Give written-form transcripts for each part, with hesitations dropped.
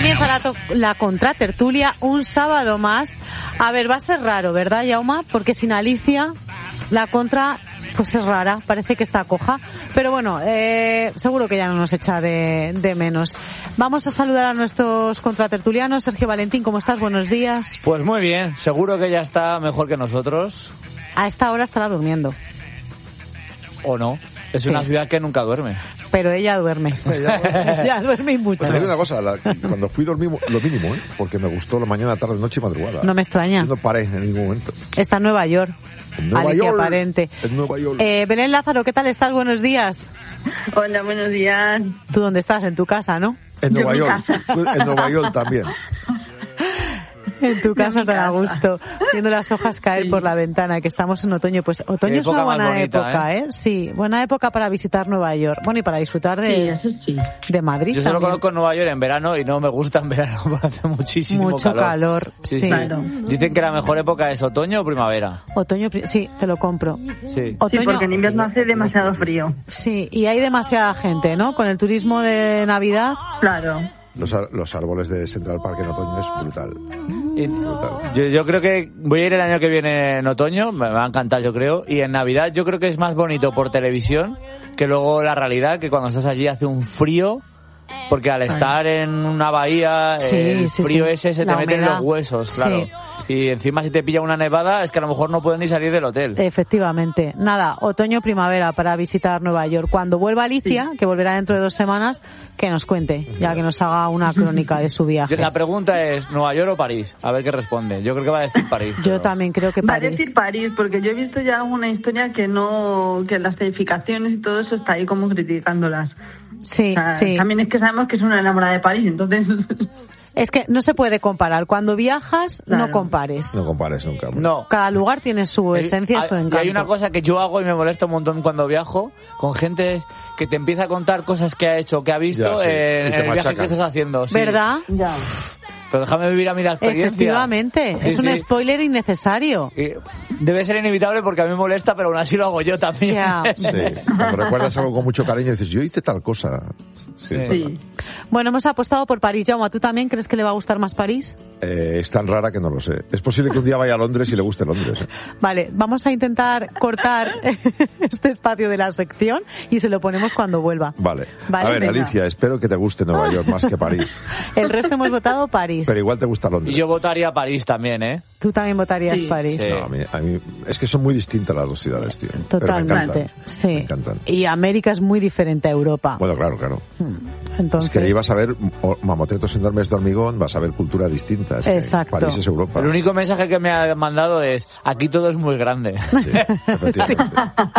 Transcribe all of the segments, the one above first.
Comienza la contratertulia un sábado más. A ver, va a ser raro, ¿verdad, Yauma? Porque sin Alicia, la contra, pues es rara, parece que está coja. Pero bueno, seguro que ya no nos echa de menos. Vamos a saludar a nuestros contratertulianos. Sergio Valentín, ¿cómo estás? Buenos días. Pues muy bien, seguro que ya está mejor que nosotros. A esta hora estará durmiendo. ¿O no? Es una ciudad que nunca duerme. Pero ella duerme. Ella duerme y mucho. Pues hay una cosa, cuando fui dormí lo mínimo, porque me gustó la mañana, tarde, noche y madrugada. No me extraña. No paré en ningún momento. Está en Nueva York. En Nueva Alicia York. Aparente. En Nueva York. Belén Lázaro, ¿qué tal estás? Buenos días. Hola, buenos días. ¿Tú dónde estás? En tu casa, ¿no? En Nueva York. En Nueva York también. En tu casa tan a gusto, viendo las hojas caer por la ventana, que estamos en otoño. Pues otoño es una buena época, ¿eh? Sí, buena época para visitar Nueva York. Bueno, y para disfrutar de Madrid. Yo solo conozco Nueva York en verano y no me gusta en verano porque hace muchísimo calor. Sí. Claro. Dicen que la mejor época es otoño o primavera. Otoño, sí, te lo compro. Sí, otoño, sí, porque en invierno hace demasiado frío. Sí, y hay demasiada gente, ¿no? Con el turismo de Navidad. Claro. Los árboles de Central Park en otoño es brutal. Yo creo que voy a ir el año que viene en otoño, me va a encantar, yo creo. Y en Navidad yo creo que es más bonito por televisión que luego la realidad, que cuando estás allí hace un frío. Porque al estar en una bahía, el frío ese se te mete en los huesos, claro. Sí. Y encima si te pilla una nevada es que a lo mejor no puedes ni salir del hotel. Efectivamente. Nada, otoño-primavera para visitar Nueva York. Cuando vuelva Alicia, que volverá dentro de 2 semanas, que nos cuente, ya que nos haga una crónica de su viaje. La pregunta es, ¿Nueva York o París? A ver qué responde. Yo creo que va a decir París. Yo también creo que París. Va a decir París, porque yo he visto ya una historia que las edificaciones y todo eso está ahí como criticándolas. Sí, o sea, también es que sabemos que es una enamorada de París, entonces... Es que no se puede comparar. Cuando viajas, claro. No compares. No compares nunca. No. Cada lugar tiene su esencia y su encanto. Y hay una cosa que yo hago y me molesta un montón cuando viajo, con gente que te empieza a contar cosas que ha hecho, que ha visto en el viaje que estás haciendo. Sí. ¿Verdad? Ya. Pero déjame vivir a mí la experiencia. Efectivamente, es un spoiler innecesario. Debe ser inevitable porque a mí me molesta, pero aún así lo hago yo también. Yeah. Sí, cuando recuerdas algo con mucho cariño dices, yo hice tal cosa. Sí. Bueno, hemos apostado por París. Jaume, ¿tú también crees que le va a gustar más París? Es tan rara que no lo sé. Es posible que un día vaya a Londres y le guste Londres. Vale, vamos a intentar cortar este espacio de la sección y se lo ponemos cuando vuelva. Vale. A ver, venga. Alicia, espero que te guste Nueva York más que París. El resto hemos votado París. Pero igual te gusta Londres. Y yo votaría París también, ¿eh? Tú también votarías París. Sí. No, a mí es que son muy distintas las dos ciudades, tío. Totalmente. Pero me encantan. Sí. Me encantan. Y América es muy diferente a Europa. Bueno, claro. Entonces... Es que ahí vas a ver mamotretos enormes de hormigón, vas a ver cultura distinta. Exacto. París es Europa. El único mensaje que me ha mandado es, aquí todo es muy grande. Sí, efectivamente.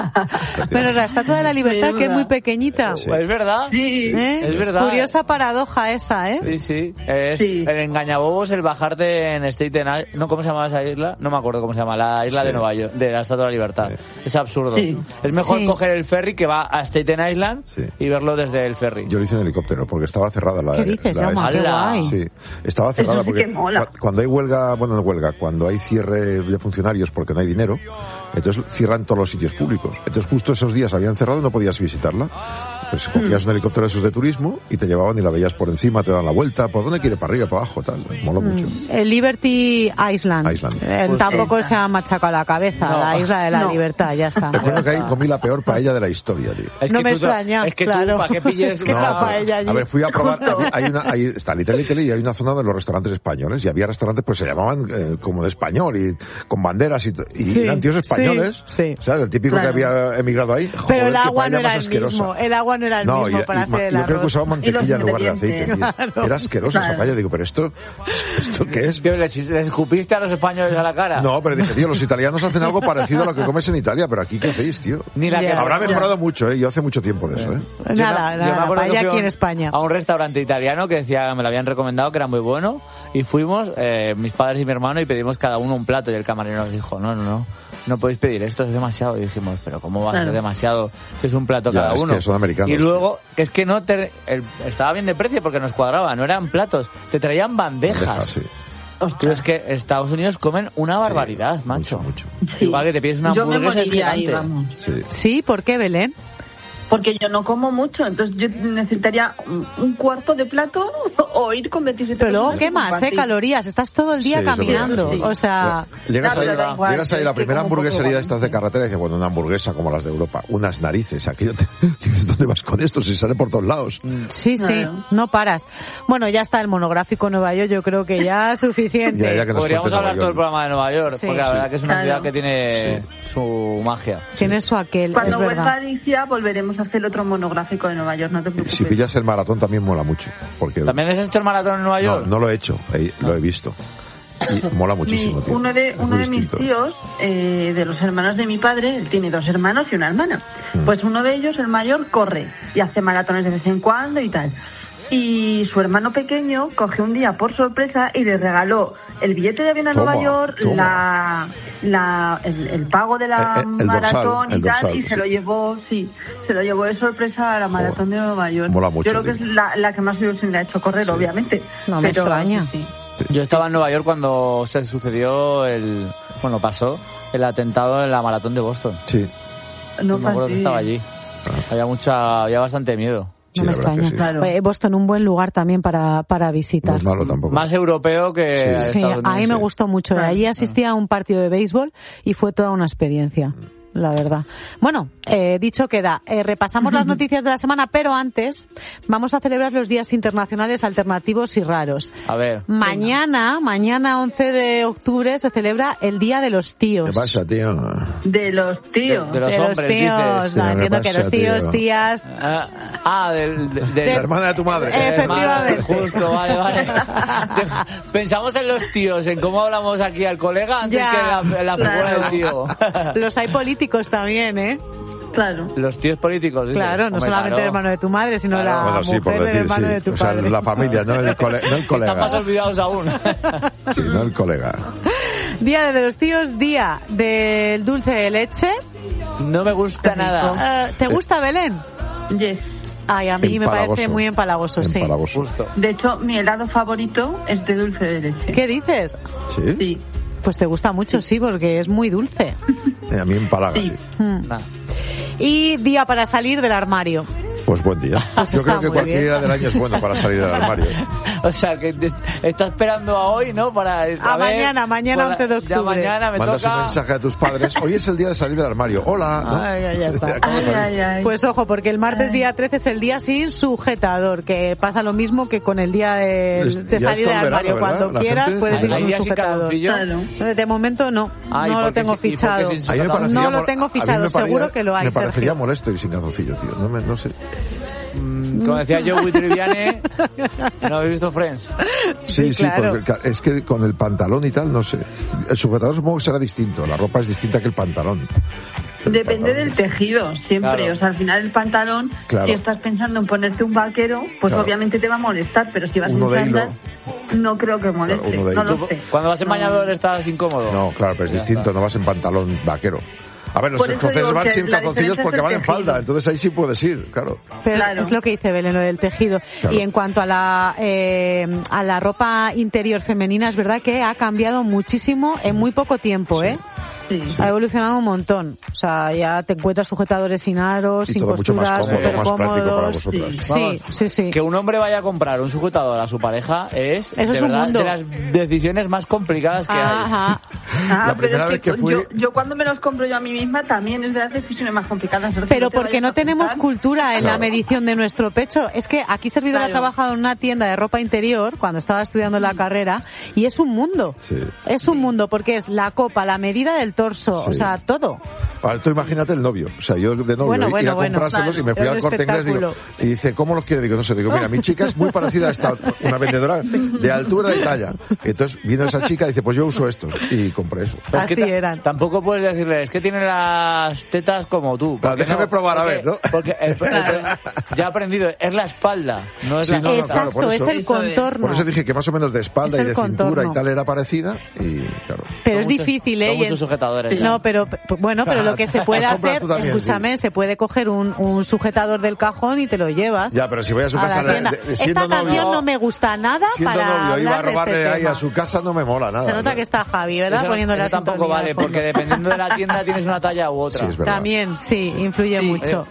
Pero la Estatua de la Libertad, que es muy pequeñita. Sí. ¿Es verdad? Sí. Es verdad. Curiosa paradoja esa, ¿eh? Sí. Es el engañabobos, el bajarte en Staten Island. ¿No? ¿Cómo se llama esa isla? No me acuerdo cómo se llama. La isla de Nueva York, de la Estatua de la Libertad. Sí. Es absurdo. Sí. Es mejor coger el ferry que va a Staten Island y verlo desde el ferry. Yo lo hice en helicóptero porque estaba cerrada la... ¿Qué dices? Qué guay. Sí, estaba cerrada porque cuando hay huelga, bueno, no huelga, cuando hay cierre de funcionarios porque no hay dinero, entonces cierran todos los sitios públicos. Entonces justo esos días habían cerrado y no podías visitarla. Pues cogías un helicóptero de esos de turismo y te llevaban y la veías por encima, te dan la vuelta, ¿por dónde quiere? Para arriba, para abajo, tal. Moló mucho. El Liberty Island. Tampoco se ha machacado la cabeza, la isla de la libertad, ya está. Recuerdo que ahí comí la peor paella de la historia, tío. No me extraña, es que claro. tú, ¿para qué pilles la paella allí? A ver, fui a probar, ahí está Little Italy y hay una zona de los restaurantes españoles y había restaurantes pues se llamaban como de español y con banderas y eran tíos españoles. Sí. O sea, el típico que había emigrado ahí. Joder, pero el agua no era el mismo. El agua no era el mismo para hacer el arroz. Yo creo que usaba mantequilla en lugar de aceite. Claro. Era asquerosa esa paella. Digo, pero ¿esto qué es? ¿Les escupiste a los españoles a la cara? No, pero dije, tío, los italianos hacen algo parecido a lo que comes en Italia, pero aquí ¿qué hacéis, tío? Habrá mejorado mucho, Yo hace mucho tiempo de eso, Nada, paella aquí en España. A un restaurante italiano que decía, me lo habían recomendado, que era muy bueno, y fuimos, mis padres y mi hermano, y pedimos cada uno un plato, y el camarero nos dijo, no podéis pedir esto, es demasiado. Y dijimos, pero ¿cómo va a ser demasiado? Que es un plato cada uno. Es que son americanos. Y luego, es que estaba bien de precio porque nos cuadraba, no eran platos, te traían bandejas. Sí. Pero es que Estados Unidos comen una barbaridad, macho. Mucho. Igual que te pides una hamburguesa, es gigante. Sí, ¿por qué, Belén? Porque yo no como mucho, entonces yo necesitaría un cuarto de plato o ir con 27. Pero luego quemas, calorías, estás todo el día caminando, o sea... Llegas ahí la primera hamburguesería de estas de carretera y dices, bueno, una hamburguesa como las de Europa, unas narices, aquello dices, ¿dónde vas con esto? Si sale por todos lados. Sí, no paras. Bueno, ya está el monográfico Nueva York, yo creo que ya es suficiente. Ya podríamos hablar todo el programa de Nueva York, porque la verdad que es una ciudad que tiene su magia. Tiene su aquel, Cuando es verdad. vuelva a Alicia volveremos a hacer otro monográfico de Nueva York, no te preocupes. Si pillas el maratón también mola mucho. Porque ¿También has hecho el maratón en Nueva York? No lo he hecho, lo he visto. Y mola muchísimo, tío. Uno de mis tíos, de los hermanos de mi padre, él tiene 2 hermanos y una hermana. Pues uno de ellos, el mayor, corre y hace maratones de vez en cuando y tal. Y su hermano pequeño cogió un día por sorpresa y le regaló el billete de avión a Nueva York, el pago de la maratón y tal, y se lo llevó de sorpresa a la maratón de Nueva York. Mola mucho, yo creo que es la que más ilusión le ha hecho correr, obviamente. No me extraña. Sí. Yo estaba en Nueva York cuando se sucedió pasó el atentado en la maratón de Boston. Sí. No me acuerdo que estaba allí. Había bastante miedo. No me extraña. Sí. Claro. Boston, un buen lugar también para visitar. No es malo tampoco. Más europeo que estadounidense. A mí me gustó mucho. Allí asistí a un partido de béisbol y fue toda una experiencia, la verdad. Bueno, dicho queda, repasamos las noticias de la semana, pero antes vamos a celebrar los días internacionales alternativos y raros. A ver. Mañana 11 de octubre, se celebra el Día de los Tíos. ¿Qué pasa, tío? De los tíos. De los hombres, tíos. dices. No, entiendo que los tíos, tías... de la hermana de tu madre. Efectivamente. Justo, vale. Pensamos en los tíos, en cómo hablamos aquí al colega antes que la figura del tío. Los hay políticos también, ¿eh? Claro. Los tíos políticos, dices. Claro, no solamente el hermano de tu madre, sino la mujer del hermano de tu padre. O sea, la familia, no el colega. Están más olvidados aún. Sí, no el colega. Día de los tíos, día del dulce de leche. No me gusta nada. ¿Te gusta, Belén? Yes. Ay, a mí me parece muy empalagoso, sí. Justo. De hecho, mi helado favorito es de dulce de leche. ¿Qué dices? ¿Sí? Sí. Pues te gusta mucho, sí, porque es muy dulce. A mí empalaga, sí. Y día para salir del armario. Pues buen día. Pues yo creo que cualquier día del año es bueno para salir del armario. O sea, que está esperando a hoy, ¿no? Para mañana 11 de octubre. Ya mañana me mandas toca... un mensaje a tus padres. Hoy es el día de salir del armario. Hola. ¿No? Ya está. Pues ojo, porque el martes día 13 es el día sin sujetador, que pasa lo mismo que con el día de salir del armario. Verano, cuando quieras puedes ir con un sujetador. De momento no lo tengo fichado. No lo tengo fichado, seguro que lo hay. Me parecería molesto ir sin calzoncillo, tío. No sé. Como decía Joey Triviani, ¿no habéis visto Friends? Sí, claro. Porque es que con el pantalón y tal, no sé. El sujetador supongo que será distinto, la ropa es distinta que el pantalón. Depende del tejido, siempre. Claro. O sea, al final el pantalón, si estás pensando en ponerte un vaquero, pues obviamente te va a molestar, pero si vas en chándal, no creo que moleste. Claro, no lo sé. Cuando vas en bañador estás incómodo. No, claro, pero es distinto, no vas en pantalón vaquero. A ver, los escoceses van sin calzoncillos porque van en falda, entonces ahí sí puedes ir, claro. Pero es lo que dice Belén, lo del tejido. Claro. Y en cuanto a la ropa interior femenina, es verdad que ha cambiado muchísimo en muy poco tiempo, ¿eh? Sí. Ha evolucionado un montón. O sea, ya te encuentras sujetadores sin aros, sin costuras, súper cómodos. Sí. Que un hombre vaya a comprar un sujetador a su pareja es de las decisiones más complicadas que hay. La primera vez que fui... yo cuando me los compro yo a mí misma también es de las decisiones más complicadas. Pero porque no tenemos cultura en la medición de nuestro pecho. Es que aquí servidora ha trabajado en una tienda de ropa interior cuando estaba estudiando la carrera y es un mundo. Sí. Es un mundo porque es la copa, la medida del torso, o sea, todo. Ahora tú imagínate el novio, o sea, yo de novio iba a comprárselos y me fui al Corte Inglés y dice, ¿cómo los quiere? Digo, no sé, mira, mi chica es muy parecida a esta, una vendedora de altura y talla. Entonces vino esa chica y dice, pues yo uso estos y compré eso. Así eran. Tampoco puedes decirle, es que tiene las tetas como tú. Déjame probar a ver, ¿no? Porque ya he aprendido, es la espalda, no es la nota. Exacto, claro, es el contorno. Por eso dije que más o menos de espalda y de cintura y tal era parecida y claro. Pero es difícil, ¿eh? Muchos sujetadores. No, pero lo que se puede hacer, escúchame, se puede coger un sujetador del cajón y te lo llevas. Ya, pero si voy a su casa esta canción no me gusta nada para novio, iba a robarle ahí a su casa, no me mola nada. Se nota que está Javi, ¿verdad? Poniendo la tampoco vale, porque dependiendo de la tienda tienes una talla u otra. Sí, es verdad. También, sí, influye mucho.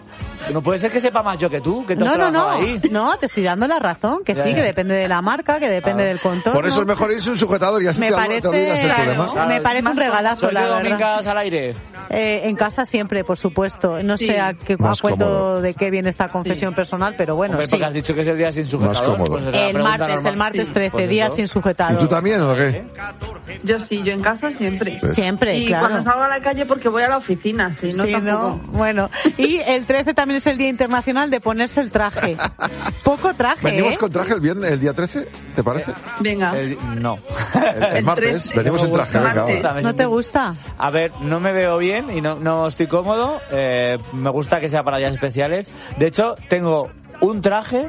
No puede ser que sepa más yo que tú, que te has trabajado ahí. No, te estoy dando la razón, que sí, que depende de la marca, que depende del contorno. Por eso es mejor irse un sujetador y así te olvidas el problema. Claro, me parece un regalazo, la verdad. ¿Domingos al aire? En casa siempre, por supuesto. No sé a cuento de qué viene esta confesión personal, pero bueno, sí. Porque has dicho que es el día sin sujetador. Pues el martes 13, pues días sin sujetador. ¿Y tú también o qué? Yo en casa siempre. Sí. Siempre, y claro. cuando salgo a la calle porque voy a la oficina, no. Bueno, y el 13 también es el Día Internacional de ponerse el traje. Poco traje, ¿Venimos con traje el día 13? ¿Te parece? Venga. No. El martes. Venimos en traje, venga. Ahora. ¿No te gusta? A ver, no me veo bien y no estoy cómodo. Me gusta que sea para días especiales. De hecho, tengo un traje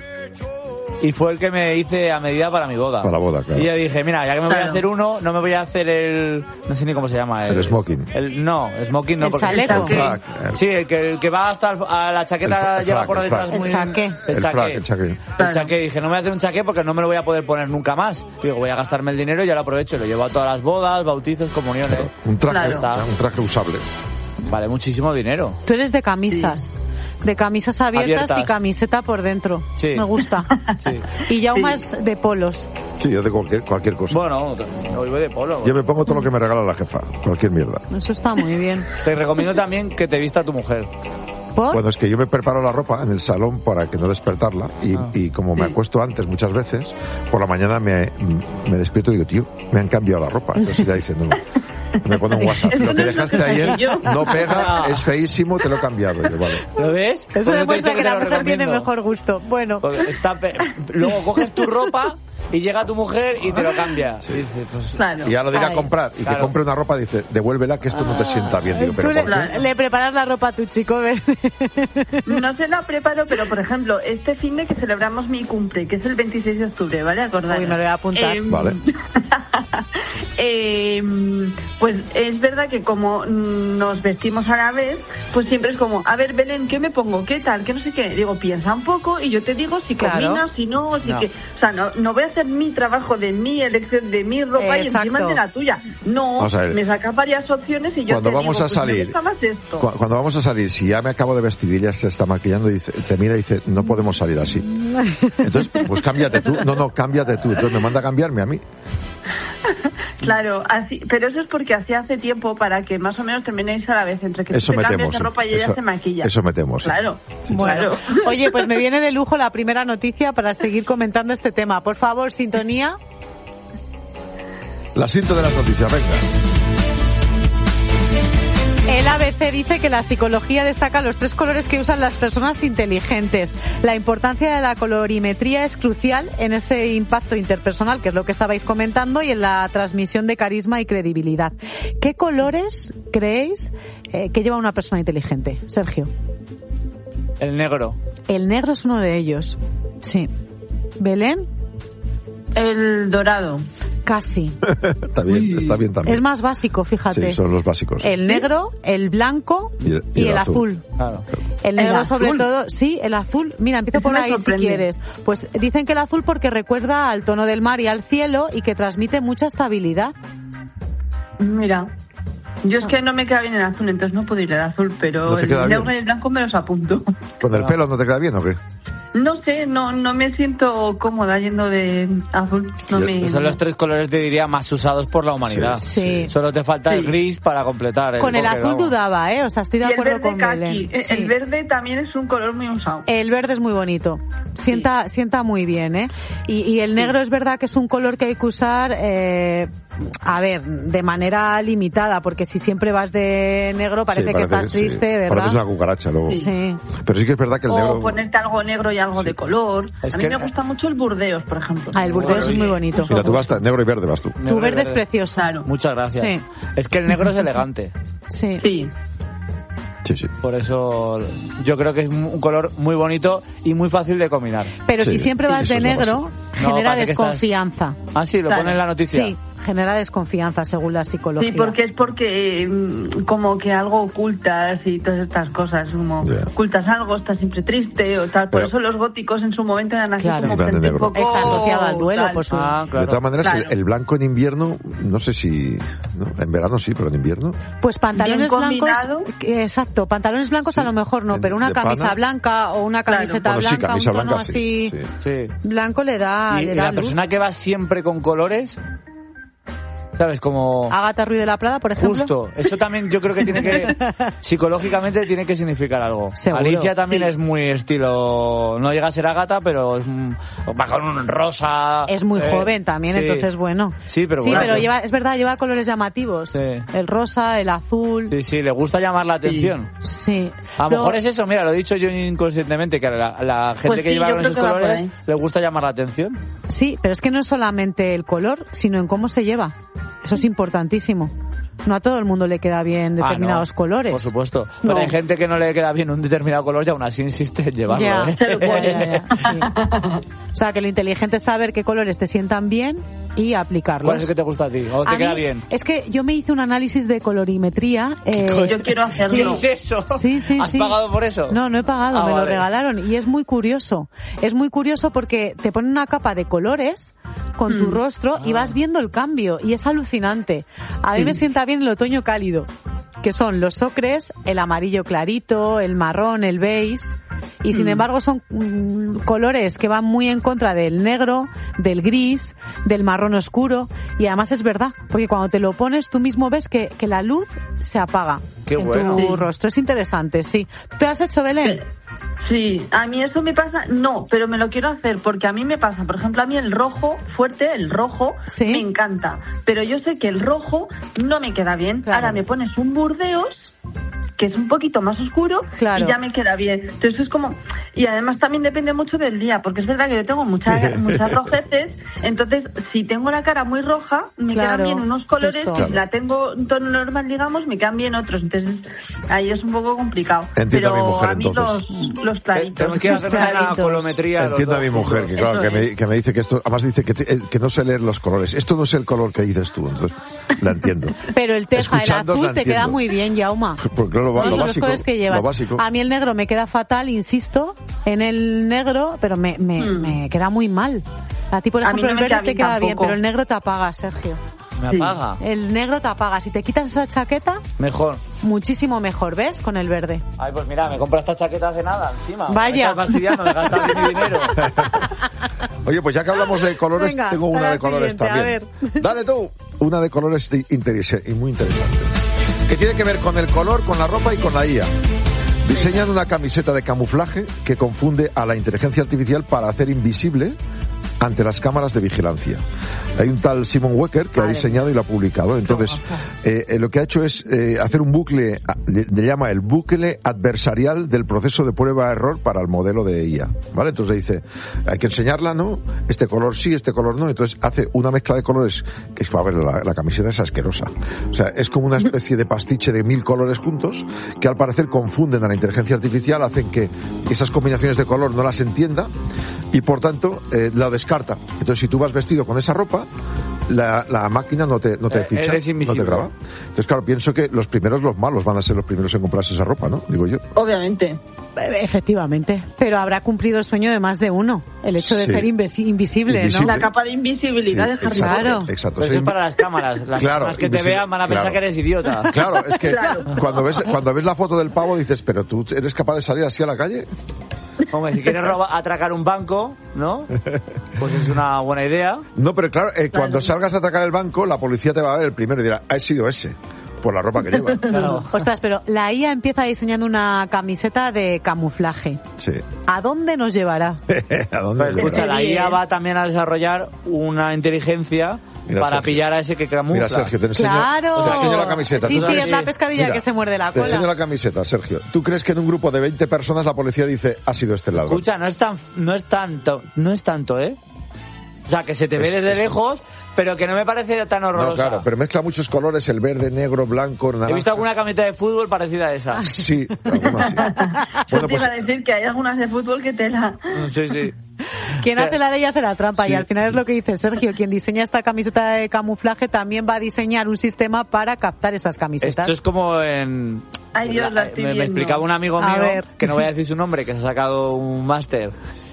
y fue el que me hice a medida para mi boda. Para la boda, claro. Y yo dije, mira, ya que me voy a hacer uno, no me voy a hacer no sé ni cómo se llama. El smoking. Smoking no. El chaleco. Sí, el que va hasta a la chaqueta lleva por detrás muy... El chaqué. El chaqué. El chaqué. Dije, no me voy a hacer un chaqué porque no me lo voy a poder poner nunca más. Digo, voy a gastarme el dinero y ya lo aprovecho. Lo llevo a todas las bodas, bautizos, comuniones. Un traje usable. Vale muchísimo dinero. Tú eres de camisas. Sí. De camisas abiertas y camiseta por dentro. Sí. Me gusta. Sí. Y ya más de polos. Sí, yo de cualquier cosa. Bueno, hoy voy de polo. Yo me pongo todo lo que me regala la jefa. Cualquier mierda. Eso está muy bien. Te recomiendo también que te vista tu mujer. ¿Por? Bueno, es que yo me preparo la ropa en el salón para que no despertarla y como me acuesto antes muchas veces, por la mañana me despierto y digo, tío, me han cambiado la ropa. Entonces ya dice, no, me pone un WhatsApp. Lo que dejaste ayer no pega, es feísimo, te lo he cambiado. Yo, vale. ¿Lo ves? Eso demuestra que la mujer tiene mejor gusto. Bueno. Luego coges tu ropa y llega tu mujer y te lo cambia. Sí. Y ya lo dirá a comprar. Y que compre una ropa, dice, devuélvela que esto no te sienta bien. Digo, ¿pero por qué? Le preparas la ropa a tu chico, ¿ves? No se la preparo, pero por ejemplo, este fin de que celebramos mi cumple, que es el 26 de octubre, ¿vale? Acordaros. Uy, me lo voy a apuntar. Vale. Pues es verdad que como nos vestimos a la vez, pues siempre es como, a ver, Belén, ¿qué me pongo? ¿Qué tal? ¿Qué no sé qué? Digo, piensa un poco y yo te digo si combina, si no, si que... O sea, no voy a hacer mi trabajo de mi elección, de mi ropa y encima de la tuya. No, me sacas varias opciones y yo cuando te vamos digo, a salir, pues más esto. Cuando vamos a salir, si ya me acabo de vestir y ella se está maquillando, te mira y dice, no podemos salir así. Entonces, pues cámbiate tú. No, cámbiate tú. Entonces me manda a cambiarme a mí. Claro, así, pero eso es porque así hace tiempo para que más o menos terminéis a la vez entre que tú te cambias de ropa y ella se maquilla. Eso metemos. Claro. Sí. Bueno, oye, pues me viene de lujo la primera noticia para seguir comentando este tema. Por favor, sintonía. La cinta de las noticias, venga. El ABC dice que la psicología destaca los 3 colores que usan las personas inteligentes. La importancia de la colorimetría es crucial en ese impacto interpersonal, que es lo que estabais comentando, y en la transmisión de carisma y credibilidad. ¿Qué colores creéis que lleva una persona inteligente? Sergio. El negro. El negro es uno de ellos. Sí. ¿Belén? El dorado. Casi. Está bien también. Es más básico, fíjate. Sí, son los básicos. El negro, el blanco y el azul. Claro. El negro sobre todo, sí, el azul. Mira, empiezo por ahí si quieres. Pues dicen que el azul porque recuerda al tono del mar y al cielo y que transmite mucha estabilidad. Mira. Yo es que no me queda bien el azul, entonces no puedo ir al azul, pero el negro y el blanco me los apunto. ¿Con el pelo no te queda bien o qué? No sé, no me siento cómoda yendo de azul. Son los 3 colores, te diría, más usados por la humanidad. Sí. Solo te falta el gris para completar. Con el azul dudaba, ¿eh? O sea, estoy de acuerdo con Belén. Sí. El verde también es un color muy usado. El verde es muy bonito. Sienta muy bien, ¿eh? Y el negro es verdad que es un color que hay que usar, a ver, de manera limitada, porque si siempre vas de negro parece que estás triste, ¿verdad? Pareces una cucaracha luego. Sí. Pero sí que es verdad que el negro... O ponerte algo negro y algo de color. A mí me gusta mucho el burdeos, por ejemplo. El burdeos es muy bonito. Mira, tú vas negro y verde, vas tú. Tu verde es precioso. Claro. Muchas gracias. Sí. Es que el negro es elegante. Sí. Sí. Por eso yo creo que es un color muy bonito y muy fácil de combinar. Pero si siempre vas de negro, genera desconfianza. Ah, sí, lo pone en la noticia. Sí. genera desconfianza según la psicología. Sí, porque como que algo ocultas y todas estas cosas, como ocultas algo, estás siempre triste o tal. Por eso los góticos en su momento eran así como gente un poco... Está asociado al duelo, por su... Claro. De todas maneras, el blanco en invierno, no sé si... ¿no? En verano sí, pero en invierno... Pues pantalones blancos... Exacto, pantalones blancos a lo mejor no, pero una camisa blanca o una camiseta blanca, camisa un tono blanca, así blanco le da la luz. Persona que va siempre con colores, ¿sabes? Como Agatha Ruiz de la Prada, por ejemplo. Justo, eso también yo creo que tiene que psicológicamente tiene que significar algo. Seguro. Alicia también es muy estilo, no llega a ser Agatha, pero va con un rosa. Es muy joven también, entonces bueno. Sí, pero es verdad, lleva colores llamativos. Sí. El rosa, el azul. Sí, le gusta llamar la atención. Sí. A lo mejor es eso, mira, lo he dicho yo inconscientemente, que a la gente que lleva con esos colores le gusta llamar la atención. Sí, pero es que no es solamente el color, sino en cómo se lleva. Eso es importantísimo. No a todo el mundo le queda bien determinados colores. Por supuesto. Pero hay gente que no le queda bien un determinado color y aún así insiste en llevarlo. Sí. O sea, que lo inteligente es saber qué colores te sientan bien y aplicarlos. ¿Cuál es el que te gusta a ti? ¿O te queda bien? Es que yo me hice un análisis de colorimetría. Yo quiero hacerlo. ¿Qué es eso? Sí. ¿Has pagado por eso? No he pagado, me lo regalaron. Y es muy curioso. Es muy curioso porque te ponen una capa de colores con tu rostro y vas viendo el cambio. Y es alucinante. A mí me sienta bien el otoño cálido, que son los ocres, el amarillo clarito, el marrón, el beige, y sin embargo son colores que van muy en contra del negro, del gris, del marrón oscuro, y además es verdad, porque cuando te lo pones tú mismo ves que la luz se apaga tu rostro. Es interesante, sí. ¿Te has hecho, Belén? Sí, a mí eso me pasa, no, pero me lo quiero hacer porque a mí me pasa, por ejemplo, a mí el rojo fuerte, el rojo, me encanta, pero yo sé que el rojo no me queda bien. Claro. Ahora me pones un Burdeos que es un poquito más oscuro y ya me queda bien. Entonces es como... Y además también depende mucho del día, porque es verdad que yo tengo muchas rojeces, entonces si tengo la cara muy roja, me quedan bien unos colores, si la tengo en tono normal, digamos, me quedan bien otros. Entonces ahí es un poco complicado. Entiendo pero a mi mujer, a mí los claritos. Tenemos que hacer una colometría. Entiendo a mi mujer, que claro, que me dice que esto... Además dice que no sé leer los colores. Esto no es el color que dices tú, entonces la entiendo. Pero el teja, el azul, te queda muy bien, Jauma. Porque claro, lo básico, que llevas. Lo básico. A mí el negro me queda fatal, insisto, en el negro, pero me queda muy mal. A ti, por ejemplo, el verde te queda bien, pero el negro te apaga, Sergio. ¿Me apaga? El negro te apaga. Si te quitas esa chaqueta... Mejor. Muchísimo mejor, ¿ves? Con el verde. Ay, pues mira, me compro esta chaqueta hace nada, encima. Vaya. Me estás fastidiando, me gastas mi dinero. Oye, pues ya que hablamos de colores, venga, tengo una de colores también. A ver. Dale tú. Una de colores muy interesante. Que tiene que ver con el color, con la ropa y con la IA. Diseñan una camiseta de camuflaje que confunde a la inteligencia artificial para hacer invisible ante las cámaras de vigilancia. Hay un tal Simon Wecker que ha diseñado y lo ha publicado. Entonces, lo que ha hecho es hacer un bucle, le llama el bucle adversarial del proceso de prueba-error para el modelo de IA. ¿Vale? Entonces dice, hay que enseñarla, ¿no? Este color sí, este color no. Entonces hace una mezcla de colores que es, a ver, la camiseta es asquerosa. O sea, es como una especie de pastiche de 1000 colores juntos que al parecer confunden a la inteligencia artificial, hacen que esas combinaciones de color no las entienda y por tanto la descarta. Entonces si tú vas vestido con esa ropa, la máquina no te ficha, no te graba. Entonces claro, pienso que los malos van a ser los primeros en comprarse esa ropa, ¿no? Digo yo. Obviamente. Efectivamente, pero habrá cumplido el sueño de más de uno, el hecho de ser invisible, ¿no? La capa de invisibilidad de Harry Potter. Exacto. Pero eso es para las cámaras, las cámaras que te vean van a pensar que eres idiota. Claro, es que cuando ves la foto del pavo dices, pero tú eres capaz de salir así a la calle. Hombre, si quieres atracar un banco, ¿no? Pues es una buena idea. No, pero claro, cuando salgas a atracar el banco, la policía te va a ver el primero y dirá, ha sido ese. Por la ropa que lleva. Claro. Ostras, pero la IA empieza diseñando una camiseta de camuflaje. Sí. ¿A dónde nos llevará? ¿A dónde nos escucha, la IA va también a desarrollar una inteligencia para pillar a ese que camufla. Mira, Sergio, te enseño, la camiseta. Sí, es la pescadilla que se muerde la cola. Te enseño la camiseta, Sergio. ¿Tú crees que en un grupo de 20 personas la policía dice, ha sido este ladrón? Escucha, no es tanto, ¿eh? O sea, que se te ve desde lejos, pero que no me parece tan horrorosa. No, claro, pero mezcla muchos colores, el verde, negro, blanco, naranja. He visto alguna camiseta de fútbol parecida a esa. Sí, algunas sí. Bueno, pues... Te iba a decir que hay algunas de fútbol que te la... Sí. Quien hace la ley hace la trampa, Sí. y al final es lo que dice Sergio, quien diseña esta camiseta de camuflaje también va a diseñar un sistema para captar esas camisetas. Esto es como en... Ay, Dios, la estoy me viendo. explicaba un amigo A mío, ver. que no voy a decir su nombre, que se ha sacado un máster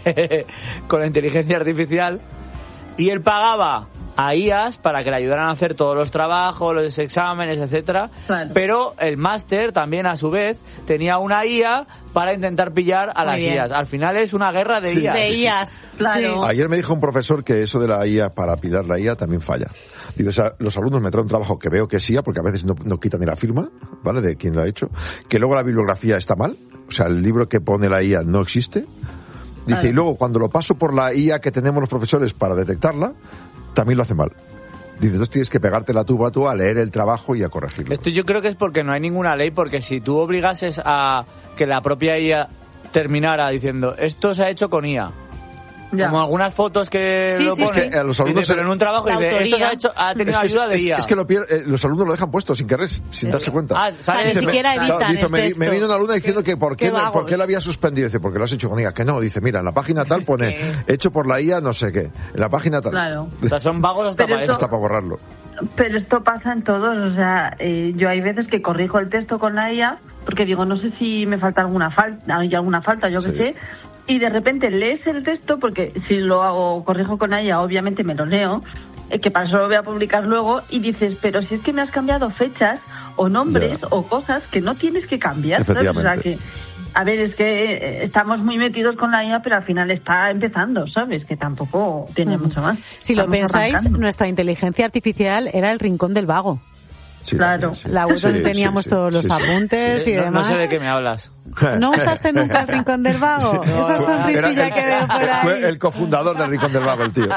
con la inteligencia artificial, y él pagaba a IAs para que le ayudaran a hacer todos los trabajos, los exámenes, etcétera. Claro. Pero el máster también, a su vez, tenía una IA para intentar pillar a Muy las bien. IAs. Al final es una guerra de Sí. IAs. De IAs, Claro. Ayer me dijo un profesor que eso de la IA, para pillar la IA, también falla. Digo, o sea, los alumnos me traen un trabajo que veo que es IA, porque a veces no quitan ni la firma, ¿vale?, de quien lo ha hecho, que luego la bibliografía está mal, o sea, el libro que pone la IA no existe. Dice, y luego cuando lo paso por la IA que tenemos los profesores para detectarla, también lo hace mal. Dice, entonces tienes que pegártela tú a leer el trabajo y a corregirlo. Esto yo creo que es porque no hay ninguna ley, porque si tú obligases a que la propia IA terminara diciendo, esto se ha hecho con IA, Ya. como algunas fotos que Sí, lo sí, ponen, sí. Es que a los alumnos dice, pero en un trabajo la dice, esto autoría. ha tenido ayuda de IA. Es que los alumnos lo dejan puesto sin querer, sin darse cuenta. Ah, O sea, sale ni ese- siquiera Claro, editan dice, el me texto. vino una alumna diciendo que por qué vagos. por qué la había suspendido. Dice, porque lo has hecho con IA. Que no, dice, mira, en la página tal pone, hecho por la IA no sé qué. En la página tal. Claro. O sea, son vagos hasta Pero para esto- eso. Está para borrarlo. Pero esto pasa en todos, o sea, yo hay veces que corrijo el texto con la IA porque digo, no sé si me falta alguna falta, hay alguna falta, yo qué Sí. sé, y de repente lees el texto, porque si lo hago, corrijo con la IA, obviamente me lo leo, que para eso lo voy a publicar luego, y dices, pero si es que me has cambiado fechas o nombres Ya. o cosas que no tienes que cambiar, ¿sabes? O sea Efectivamente. que, a ver, es que estamos muy metidos con la IA, pero al final está empezando, ¿sabes? Que tampoco tiene mucho más. Si lo Estamos pensáis, arrancando. nuestra inteligencia artificial era el rincón del vago. Sí, Claro. también, sí. La web donde Sí, teníamos sí, todos los sí, sí. apuntes y No demás. sé de qué me hablas. ¿No usaste nunca el rincón del vago? Sí. Esa No, sonrisilla que veo por Fue ahí. el cofundador del Rincón del Vago, el tío.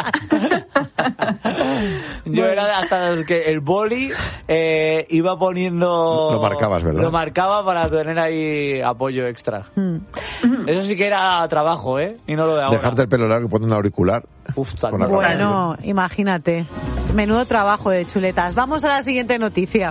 Yo era hasta los que el boli iba poniendo... Lo marcabas, ¿verdad? Lo marcaba para tener ahí apoyo extra. Mm. Eso sí que era trabajo, ¿eh? Y no lo de ahora. Dejarte el pelo largo y poner un auricular. Uf, tal Con la cual. cabeza. Bueno, imagínate. Menudo trabajo de chuletas. Vamos a la siguiente noticia.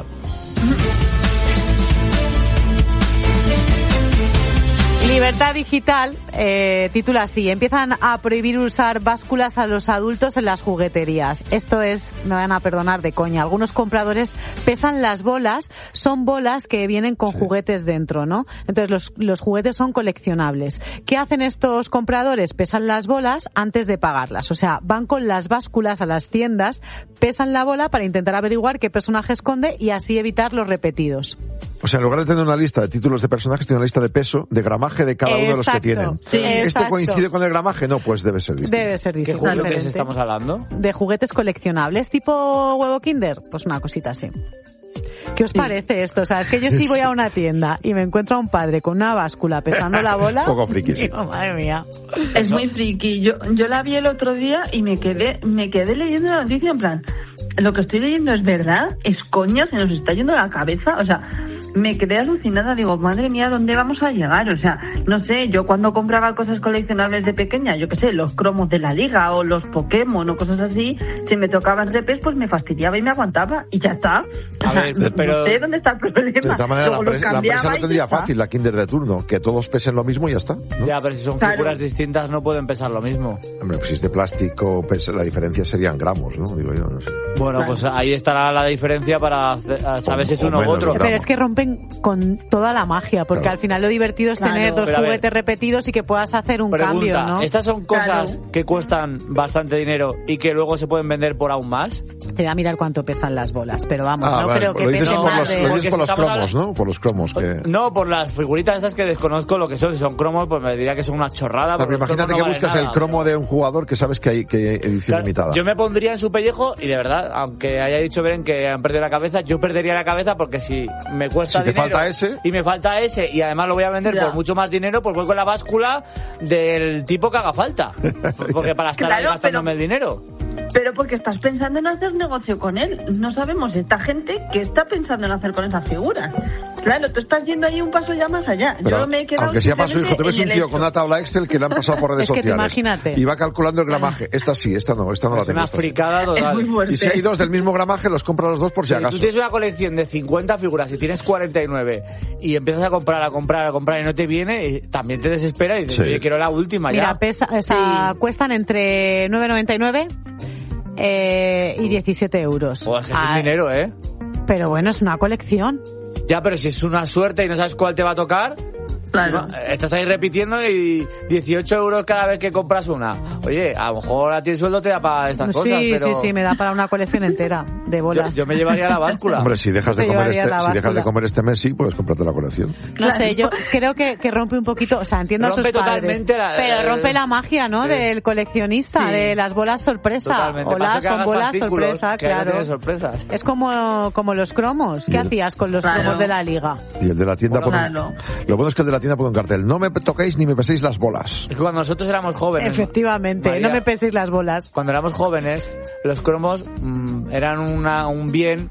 Libertad Digital titula así: empiezan a prohibir usar básculas a los adultos en las jugueterías. Esto es, me van a perdonar de coña, algunos compradores pesan las bolas, son bolas que vienen con juguetes dentro, ¿no? Entonces los juguetes son coleccionables. ¿Qué hacen estos compradores? Pesan las bolas antes de pagarlas, o sea, van con las básculas a las tiendas, pesan la bola para intentar averiguar qué personaje esconde y así evitar los repetidos. O sea, en lugar de tener una lista de títulos de personajes, tiene una lista de peso, de gramaje de cada uno de los que Exacto. tienen. Sí, ¿Esto exacto. coincide con el gramaje? No, pues debe ser distinto. Debe ser ¿Qué distinto. juguetes diferente. estamos hablando? De juguetes coleccionables, tipo huevo Kinder, pues una cosita así. ¿Qué os parece esto? O sea, es que yo sí voy a una tienda y me encuentro a un padre con una báscula pesando la bola. Un poco friki, sí. Digo, madre mía. Es muy friki. Yo la vi el otro día y me quedé leyendo la noticia en plan, lo que estoy leyendo es verdad, es coña, se nos está yendo la cabeza. O sea, me quedé alucinada. Digo, madre mía, ¿dónde vamos a llegar? O sea, no sé, yo cuando compraba cosas coleccionables de pequeña, yo qué sé, los cromos de la liga o los Pokémon o cosas así, si me tocaban repes, pues me fastidiaba y me aguantaba y ya está. O A sea, ver, no pero- sé dónde está el problema. De esta manera, Luego la los empresa lo cambiaba y tendría ya está. fácil, la Kinder de turno, que todos pesen lo mismo y ya está, ¿no? Ya, pero si son Claro. figuras distintas no pueden pesar lo mismo. Hombre, pues si es de plástico, la diferencia serían gramos, ¿no? Digo yo, no sé. Bueno, Claro. pues ahí estará la diferencia para saber si es O uno u menos, otro. gramos. Pero es que rompen con toda la magia, porque Claro. al final lo divertido es Claro. tener dos Pero a ver. juguetes repetidos y que puedas hacer un Pregunta, cambio, ¿no? ¿estas son cosas Claro. que cuestan bastante dinero y que luego se pueden vender por aún más? Te voy a mirar cuánto pesan las bolas, pero vamos, no vale, creo que lo dices pesen no, por más los, de... lo Porque dices por si los estamos cromos, ¿no? Por los cromos. Que... No, por las figuritas estas que desconozco lo que son. Si son cromos, pues me diría que son una chorrada. Pero porque los imagínate cromos que no buscas valen el nada. cromo de un jugador que sabes que hay edición Claro, limitada. yo me pondría en su pellejo y de verdad, aunque haya dicho Beren que han perdido la cabeza, yo perdería la cabeza porque si me cuesta Si te dinero falta ese. y me falta ese y además lo voy a vender Ya. por mucho más dinero, pues voy con la báscula del tipo que haga falta. Porque para estar ahí Claro, gastándome el dinero. Pero porque estás pensando en hacer negocio con él. No sabemos esta gente que está pensando en hacer con esas figuras. Claro, tú estás yendo ahí un paso ya más allá. Pero, yo me he quedado aunque sea paso, hijo, te ves un tío con una tabla Excel que le han pasado por redes sociales. Imagínate. Y va calculando el gramaje. Esta sí, esta no la tengo. Es una fricada total. Es muy fuerte. Y si hay dos del mismo gramaje, los compra los dos por si acaso. Si tú tienes una colección de 50 figuras y tienes 49 y empiezas a comprar y no te viene, también te desespera y dices, oye, quiero la última. Mira, ya. Cuestan entre 9,99 y 17 euros. Oh, es que es un dinero, ¿eh? Pero bueno, es una colección. Ya, pero si es una suerte y no sabes cuál te va a tocar... Claro. Estás ahí repitiendo y 18 euros cada vez que compras una. Oye, a lo mejor a ti el sueldo te da para estas cosas, pero... Sí, me da para una colección entera de bolas. Yo me llevaría la báscula. Hombre, si dejas de comer este mes, sí, puedes comprarte la colección. No sé, yo creo que rompe un poquito, o sea, entiendo rompe a sus padres, totalmente pero rompe la magia, ¿no? Sí. Del coleccionista, de las bolas sorpresa. Totalmente. Hola, son bolas sorpresa, claro. No sorpresas. Es como los cromos. ¿Qué hacías con los cromos de la liga? Y el de la tienda Lo bueno es que el de la tienda pone un cartel. No me toquéis ni me peséis las bolas. Es que cuando nosotros éramos jóvenes... Efectivamente, María, no me peséis las bolas. Cuando éramos jóvenes, los cromos eran un bien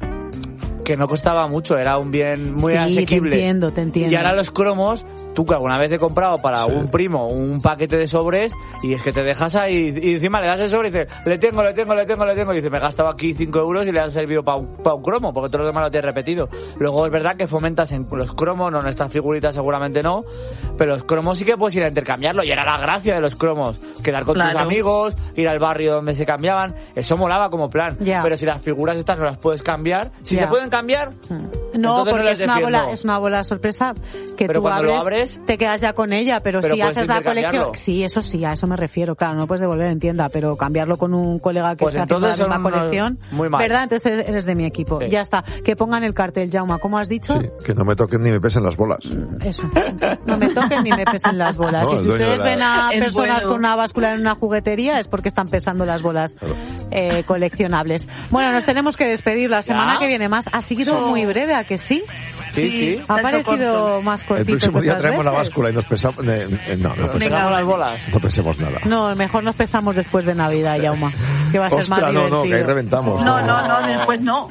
que no costaba mucho, era un bien muy asequible. Te entiendo. Y ahora los cromos, tú que alguna vez he comprado para un primo un paquete de sobres y es que te dejas ahí y encima le das el sobre y dices, le tengo y dices, me he gastado aquí 5 euros y le han servido para un cromo, porque todos los demás lo tienes repetido. Luego es verdad que fomentas en los cromos, no en estas figuritas seguramente no, pero los cromos sí que puedes ir a intercambiarlo y era la gracia de los cromos, quedar con tus amigos, ir al barrio donde se cambiaban, eso molaba como plan. Pero si las figuras estas no las puedes cambiar, si se pueden cambiar, no, porque es una bola sorpresa que pero tú abres, te quedas ya con ella, pero si haces la colección, sí, eso sí, a eso me refiero, claro, no puedes devolver en tienda, pero cambiarlo con un colega que está haciendo la misma colección, muy mal. ¿Verdad? Entonces eres de mi equipo. Ya está, que pongan el cartel, Jaume, ¿cómo has dicho? Sí, que no me toquen ni me pesen las bolas. Eso, no me toquen ni me pesen las bolas. Y si ustedes ven a personas con una báscula en una juguetería es porque están pesando las bolas coleccionables. Bueno, nos tenemos que despedir, la semana que viene más. Ha seguido muy breve, ¿a que sí? Sí. Ha parecido más cortito. El próximo día traemos la báscula y nos pesamos... No pesamos las bolas. No pesemos nada. No, mejor nos pesamos después de Navidad, Jaume, que va a ser más divertido. No, que ahí reventamos. No, después no.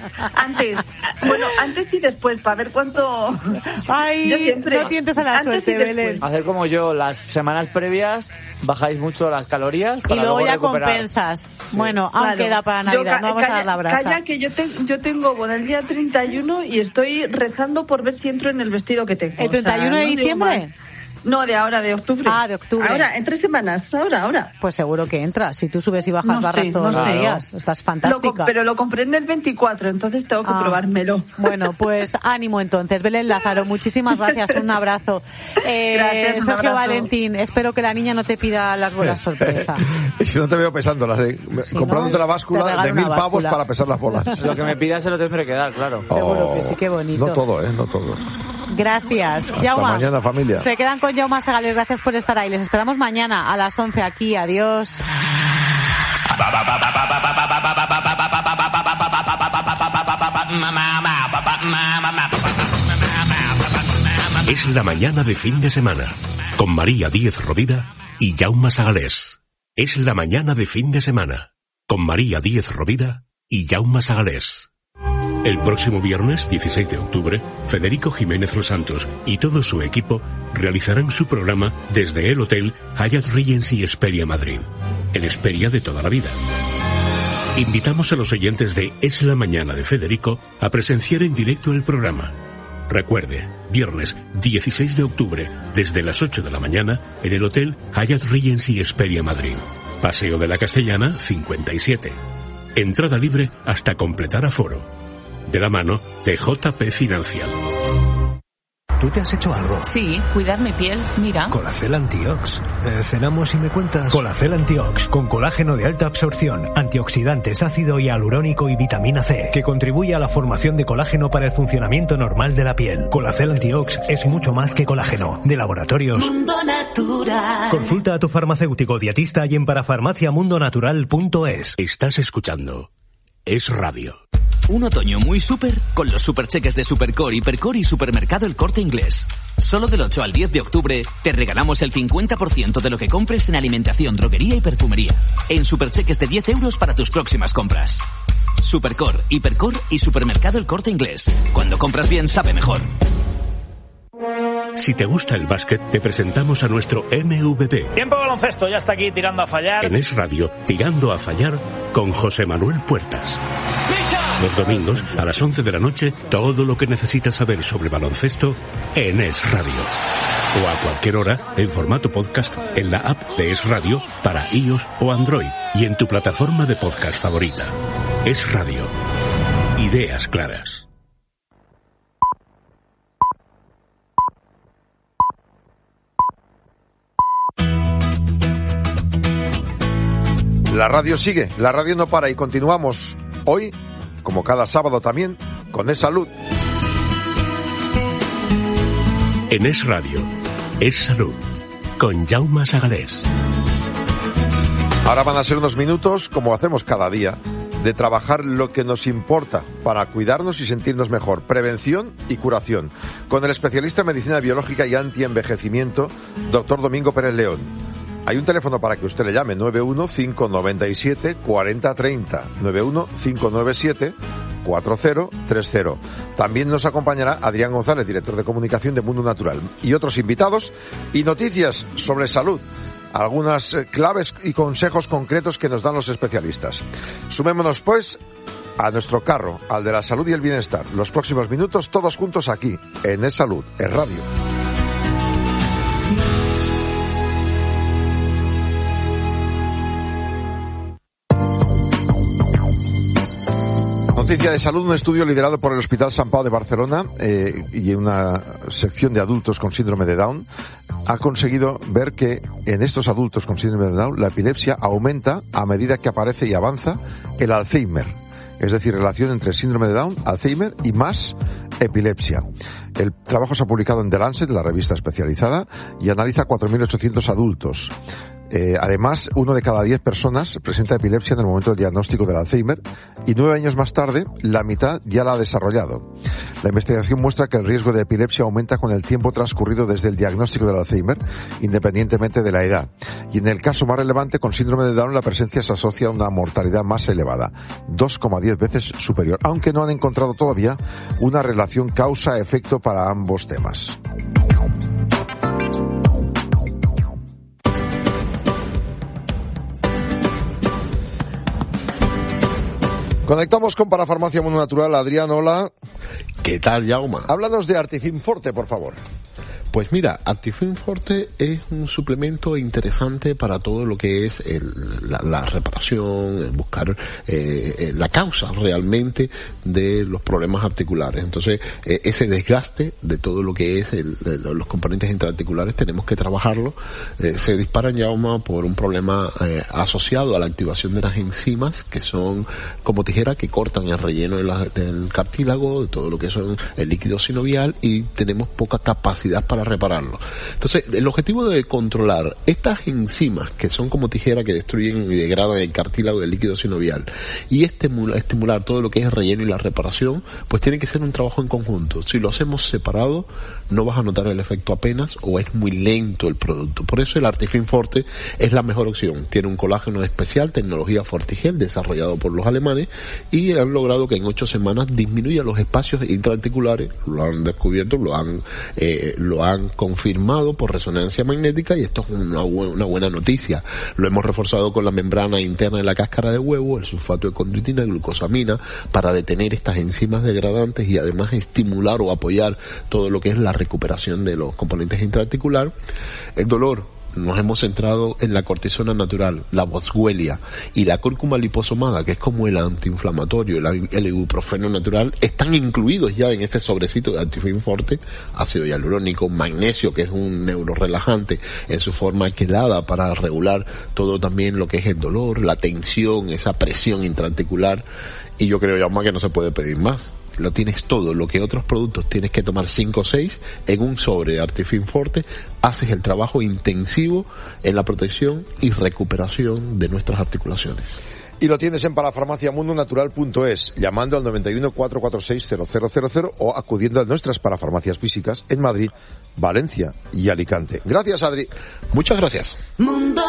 Antes y después, para ver cuánto... Ay, yo siempre... no tientes a la suerte, Belén. Hacer como yo, las semanas previas bajáis mucho las calorías para y luego ya recuperar. Compensas. Sí. Bueno, aún queda para Navidad, no vamos a dar la brasa. Calla que yo tengo boda el día 31 y estoy rezando por ver si entro en el vestido que tengo. ¿El 31 de diciembre? No, de ahora, de octubre. Ah, de octubre. Ahora, en 3 semanas, ahora. Pues seguro que entras. Si tú subes y bajas barras todos los días. Estás fantástica. Pero lo compré en el 24, entonces tengo que probármelo. Bueno, pues ánimo entonces. Belén Lázaro, muchísimas gracias. Un abrazo. Gracias, Sergio Valentín, espero que la niña no te pida las bolas sorpresa. Y si no te veo pesándolas, comprándote la báscula de 1.000 pavos para pesar las bolas. Lo que me pidas se lo tendré que dar, claro. Seguro que sí, qué bonito. No todo, no todo. Gracias. Hasta mañana, familia. Se quedan con Jaume Segales, gracias por estar ahí. Les esperamos mañana a las 11 aquí. Adiós. Es la mañana de fin de semana, con María Díez Rovira y Jaume Segales. Es la mañana de fin de semana, con María Díez Rovira y Jaume Segales. El próximo viernes, 16 de octubre, Federico Jiménez Los Santos y todo su equipo realizarán su programa desde el Hotel Hyatt Regency Hesperia Madrid, el Hesperia de toda la vida. Invitamos a los oyentes de Es la Mañana de Federico a presenciar en directo el programa. Recuerde, viernes 16 de octubre, desde las 8 de la mañana, en el Hotel Hyatt Regency Hesperia Madrid. Paseo de la Castellana, 57. Entrada libre hasta completar aforo. De la mano de JP Financial. ¿Tú te has hecho algo? Sí, cuidar mi piel, mira. Colacel Antiox. ¿Cenamos y me cuentas? Colacel Antiox, con colágeno de alta absorción, antioxidantes, ácido hialurónico y vitamina C, que contribuye a la formación de colágeno para el funcionamiento normal de la piel. Colacel Antiox es mucho más que colágeno. De Laboratorios Mundo Natural. Consulta a tu farmacéutico dietista y en parafarmaciamundonatural.es. Estás escuchando Es Radio. Un otoño muy súper con los supercheques de Supercore, Hipercore y Supermercado El Corte Inglés. Solo del 8 al 10 de octubre te regalamos el 50% de lo que compres en alimentación, droguería y perfumería. En supercheques de 10 euros para tus próximas compras. Supercore, Hipercore y Supermercado El Corte Inglés. Cuando compras bien, sabe mejor. Si te gusta el básquet, te presentamos a nuestro MVP. Tiempo baloncesto, ya está aquí tirando a fallar. En Es Radio, tirando a fallar con José Manuel Puertas. Los domingos, a las 11 de la noche, todo lo que necesitas saber sobre baloncesto en Es Radio. O a cualquier hora, en formato podcast, en la app de Es Radio para iOS o Android y en tu plataforma de podcast favorita. Es Radio. Ideas claras. La radio sigue, la radio no para y continuamos hoy, como cada sábado también, con Es Salud. En Es Radio, Es Salud, con Jaume Sagalés. Ahora van a ser unos minutos, como hacemos cada día, de trabajar lo que nos importa para cuidarnos y sentirnos mejor. Prevención y curación. Con el especialista en medicina biológica y antienvejecimiento, doctor Domingo Pérez León. Hay un teléfono para que usted le llame, 91-597-4030, 91-597-4030. También nos acompañará Adrián González, director de comunicación de Mundo Natural, y otros invitados y noticias sobre salud. Algunas claves y consejos concretos que nos dan los especialistas. Sumémonos, pues, a nuestro carro, al de la salud y el bienestar. Los próximos minutos, todos juntos aquí, en Es Salud, Es Radio. Noticia de salud, un estudio liderado por el Hospital Sant Pau de Barcelona y una sección de adultos con síndrome de Down ha conseguido ver que en estos adultos con síndrome de Down la epilepsia aumenta a medida que aparece y avanza el Alzheimer. Es decir, relación entre síndrome de Down, Alzheimer y más epilepsia. El trabajo se ha publicado en The Lancet, la revista especializada, y analiza 4.800 adultos. Además, 1 de cada 10 personas presenta epilepsia en el momento del diagnóstico del Alzheimer y 9 años más tarde, la mitad ya la ha desarrollado. La investigación muestra que el riesgo de epilepsia aumenta con el tiempo transcurrido desde el diagnóstico del Alzheimer, independientemente de la edad. Y en el caso más relevante, con síndrome de Down, la presencia se asocia a una mortalidad más elevada, 2,10 veces superior, aunque no han encontrado todavía una relación causa-efecto para ambos temas. Conectamos con Parafarmacia Mundo Natural. Adrián, hola. ¿Qué tal, Jaume? Háblanos de Artifin Forte, por favor. Pues mira, Artifin Forte es un suplemento interesante para todo lo que es la reparación, el buscar la causa realmente de los problemas articulares. Entonces, ese desgaste de todo lo que es los componentes intraarticulares tenemos que trabajarlo. Se disparan, Jaume, por un problema asociado a la activación de las enzimas, que son como tijera que cortan el relleno del cartílago, de todo lo que son el líquido sinovial, y tenemos poca capacidad para repararlo. Entonces, el objetivo de controlar estas enzimas que son como tijera que destruyen y degradan el cartílago del líquido sinovial y estimular todo lo que es el relleno y la reparación, pues tiene que ser un trabajo en conjunto. Si lo hacemos separado, no vas a notar el efecto apenas o es muy lento el producto. Por eso el Artifin Forte es la mejor opción. Tiene un colágeno especial, tecnología Fortigel, desarrollado por los alemanes, y han logrado que en 8 semanas disminuya los espacios intraarticulares. Lo han descubierto, lo han confirmado por resonancia magnética, y esto es una buena noticia. Lo hemos reforzado con la membrana interna de la cáscara de huevo, el sulfato de condroitina, glucosamina, para detener estas enzimas degradantes y además estimular o apoyar todo lo que es la recuperación de los componentes intraarticular. El dolor, nos hemos centrado en la cortisona natural, la boswellia, y la cúrcuma liposomada, que es como el antiinflamatorio, el ibuprofeno natural, están incluidos ya en este sobrecito de Artifin Forte. Ácido hialurónico, magnesio, que es un neurorelajante en su forma quelada para regular todo también lo que es el dolor, la tensión, esa presión intraarticular, y yo creo, ya que no se puede pedir más. Lo tienes todo, lo que otros productos tienes que tomar 5 o 6 en un sobre de Artifin Forte. Haces el trabajo intensivo en la protección y recuperación de nuestras articulaciones. Y lo tienes en parafarmaciamundonatural.es, llamando al 91 446 0000 o acudiendo a nuestras parafarmacias físicas en Madrid, Valencia y Alicante. Gracias, Adri. Muchas gracias.